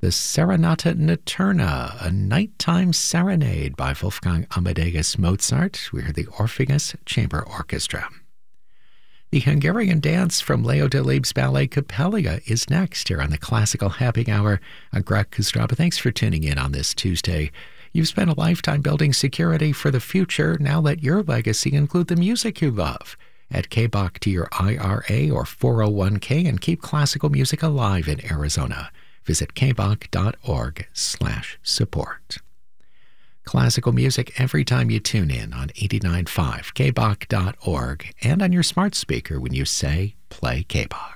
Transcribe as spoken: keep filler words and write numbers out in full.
the Serenata Nocturna, a nighttime serenade by Wolfgang Amadeus Mozart. We heard the Orpheus Chamber Orchestra. The Hungarian dance from Leo Delibes' ballet Coppelia is next here on the Classical Happy Hour. I'm Greg Kostraba. Thanks for tuning in on this Tuesday. You've spent a lifetime building security for the future. Now let your legacy include the music you love. Add K B O C to your I R A or four oh one k and keep classical music alive in Arizona. Visit k b o c dot org slash support. Classical music every time you tune in on eighty-nine point five, k b o c dot org, and on your smart speaker when you say, play K B O C.